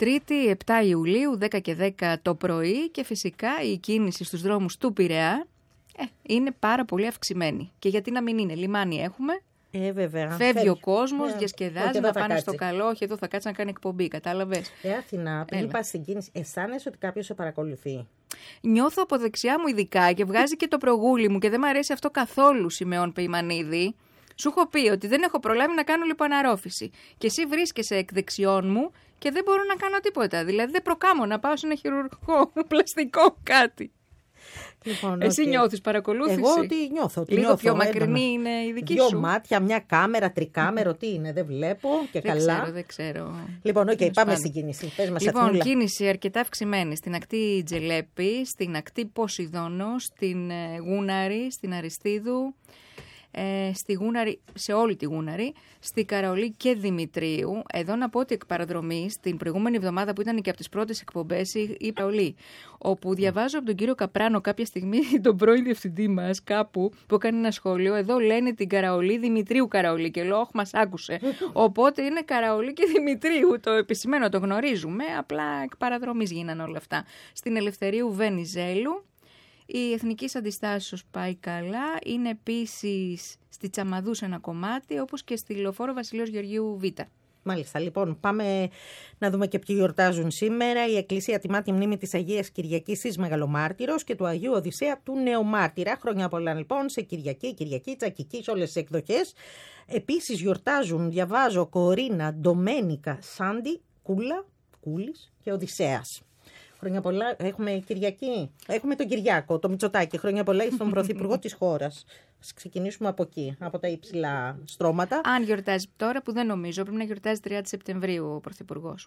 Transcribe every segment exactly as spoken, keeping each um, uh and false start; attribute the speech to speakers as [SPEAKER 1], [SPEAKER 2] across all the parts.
[SPEAKER 1] Τρίτη, επτά Ιουλίου, δέκα και δέκα το πρωί και φυσικά η κίνηση στους δρόμους του Πειραιά ε, είναι πάρα πολύ αυξημένη. Και γιατί να μην είναι, λιμάνι έχουμε.
[SPEAKER 2] Ε, βέβαια.
[SPEAKER 1] Φεύγει
[SPEAKER 2] Φεύγει.
[SPEAKER 1] ο κόσμος,
[SPEAKER 2] Ε,
[SPEAKER 1] διασκεδάζει, να πάνε στο καλό. Όχι, εδώ θα κάτσει να κάνει εκπομπή, κατάλαβες.
[SPEAKER 2] Ε, Αθηνά, πριν πας στην κίνηση, αισθάνεσαι ότι κάποιος σε παρακολουθεί?
[SPEAKER 1] Νιώθω από δεξιά μου ειδικά και βγάζει και το προγούλι μου και δεν μου αρέσει αυτό καθόλου, Σιμεών Πεϊμανίδη. Σου έχω πει ότι δεν έχω προλάβει να κάνω λιποαναρρόφηση. Και εσύ βρίσκεσαι εκ δεξιών μου και δεν μπορώ να κάνω τίποτα. Δηλαδή δεν προκάμω να πάω σε ένα χειρουργικό πλαστικό κάτι.
[SPEAKER 2] Λοιπόν,
[SPEAKER 1] εσύ
[SPEAKER 2] okay.
[SPEAKER 1] νιώθεις παρακολούθηση?
[SPEAKER 2] Εγώ ότι νιώθω. Ότι
[SPEAKER 1] Λίγο
[SPEAKER 2] νιώθω,
[SPEAKER 1] πιο μακρινή
[SPEAKER 2] έντονα.
[SPEAKER 1] είναι η δική
[SPEAKER 2] Δύο
[SPEAKER 1] σου.
[SPEAKER 2] μάτια, μια κάμερα, τρικάμερο, τι είναι, δεν βλέπω και
[SPEAKER 1] δεν
[SPEAKER 2] καλά.
[SPEAKER 1] Ξέρω, δεν ξέρω.
[SPEAKER 2] Λοιπόν, οκ, okay, πάμε
[SPEAKER 1] πάντα.
[SPEAKER 2] στην κίνηση. Πες μας,
[SPEAKER 1] λοιπόν,
[SPEAKER 2] Αθηνούλα.
[SPEAKER 1] κίνηση αρκετά αυξημένη στην ακτή Τζελέπη, στην ακτή Ποσειδόνο, στην ε, Γούναρη, στην Αριστίδου. Ε, στη Γούναρη, σε όλη τη Γούναρη, στη Καραολή και Δημητρίου. Εδώ να πω ότι εκ παραδρομής, την προηγούμενη εβδομάδα που ήταν και από τις πρώτες εκπομπές, η Καραολή, όπου διαβάζω από τον κύριο Καπράνο κάποια στιγμή, τον πρώην διευθυντή μας, κάπου που έκανε ένα σχόλιο, εδώ λένε την Καραολή Δημητρίου Καραολή και λέω, όχι, μας άκουσε. Οπότε είναι Καραολή και Δημητρίου, το επισημένο, το γνωρίζουμε, απλά εκ παραδρομής γίνανε όλα αυτά. Στην Ελευθερίου Βενιζέλου. Η Εθνικής Αντιστάσεως πάει καλά, είναι επίσης στη Τσαμαδού σε ένα κομμάτι, όπως και στη Λεωφόρο Βασιλέως Γεωργίου Β.
[SPEAKER 2] Μάλιστα, λοιπόν, πάμε να δούμε και ποιοι γιορτάζουν σήμερα. Η Εκκλησία τιμά τη μνήμη της Αγίας Κυριακής της Μεγαλομάρτυρος και του Αγίου Οδυσσέα του Νεομάρτυρα. Χρόνια πολλά λοιπόν σε Κυριακή, Κυριακή, Τσακική, σε όλες τις εκδοχές. Επίσης γιορτάζουν, διαβάζω, Κορίνα, Ντομένικα, Σάντι, Κούλα, Κούλης και Οδυσσέας. Χρόνια πολλά. Έχουμε Κυριακή. Έχουμε τον Κυριάκο, το Μητσοτάκη. Χρόνια πολλά στον Πρωθυπουργό της χώρας. Ας ξεκινήσουμε από εκεί, από τα υψηλά στρώματα.
[SPEAKER 1] Αν γιορτάζει τώρα, που δεν νομίζω, πρέπει να γιορτάζει τριάντα Σεπτεμβρίου ο Πρωθυπουργός.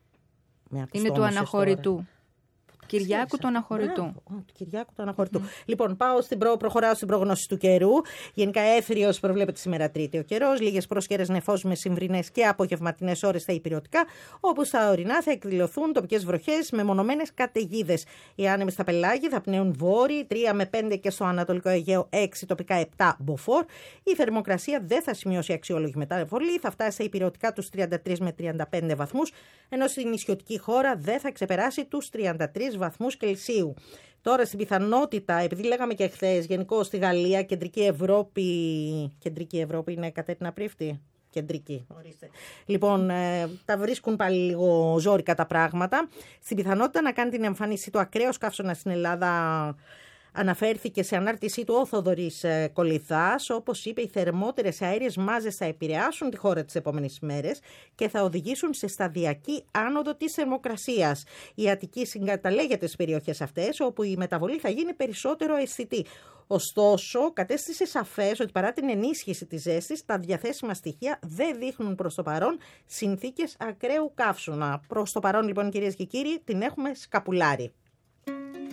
[SPEAKER 1] Είναι του αναχωρητού. Τώρα. Κυριάκου του Αναχωρητού.
[SPEAKER 2] Του Κυριάκου του Αναχωρητού. Mm. Λοιπόν, πάω στην προ... προχωράω στην πρόγνωση του καιρού. Γενικά έθριος προβλέπεται σήμερα Τρίτη ο καιρός. Λίγες πρόσχερες νεφός με συμβρινές και απογευματινές ώρες στα υπηρεωτικά, όπου στα ορεινά θα εκδηλωθούν τοπικές βροχές με μονομένες καταιγίδες. Οι άνεμοι στα πελάγη θα πνέουν βόρειοι, τρία με πέντε και στο Ανατολικό Αιγαίο, έξι τοπικά, επτά μποφόρ. Η θερμοκρασία δεν θα σημειώσει αξιόλογη μεταβολή, θα φτάσει στα υπηρεωτικά τους τριάντα τρεις με τριάντα πέντε βαθμούς, ενώ στην νησιωτική χώρα δεν θα ξεπεράσει τους τριάντα τρεις βαθμούς Κελσίου. Τώρα στην πιθανότητα, επειδή λέγαμε και χθες, γενικώς στη Γαλλία, κεντρική Ευρώπη. Κεντρική Ευρώπη είναι Κατέρινα Πρίφτη. Κεντρική. Ορίστε. Λοιπόν, ε, τα βρίσκουν πάλι λίγο ζόρικα τα πράγματα. Στην πιθανότητα να κάνει την εμφάνιση του ακραίος καύσωνα στην Ελλάδα. Αναφέρθηκε σε ανάρτησή του ο Θοδωρής Κολυθάς, όπως είπε, οι θερμότερες αέριες μάζες θα επηρεάσουν τη χώρα τις επόμενες ημέρες και θα οδηγήσουν σε σταδιακή άνοδο της θερμοκρασίας. Η Αττική συγκαταλέγεται στις περιοχές αυτές, όπου η μεταβολή θα γίνει περισσότερο αισθητή. Ωστόσο, κατέστησε σαφές ότι παρά την ενίσχυση της ζέστης, τα διαθέσιμα στοιχεία δεν δείχνουν προς το παρόν συνθήκες ακραίου καύσωνα. Προς το παρόν, λοιπόν, κυρίες και κύριοι, την έχουμε σκαπουλάρει.